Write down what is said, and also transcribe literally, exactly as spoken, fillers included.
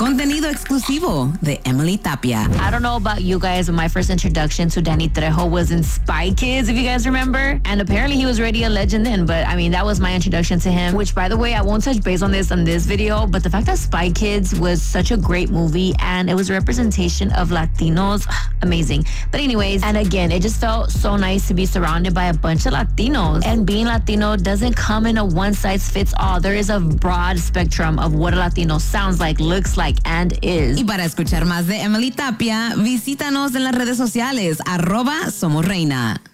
Contenido exclusivo de Emily Tapia. I don't know about you guys, but my first introduction to Danny Trejo was in Spy Kids, if you guys remember. And apparently he was already a legend then, but I mean, that was my introduction to him, which, by the way, I won't touch base on this on this video, but the fact that Spy Kids was such a great movie and it was a representation of Latinos, amazing. But anyways, and again, it just felt so nice to be surrounded by a bunch of Latinos. And being Latino doesn't come in a one-size-fits-all. There is a broad spectrum of what a Latino sounds like, looks like, and is. Y para escuchar más de Emily Tapia, visítanos en las redes sociales, arroba Somos Reina.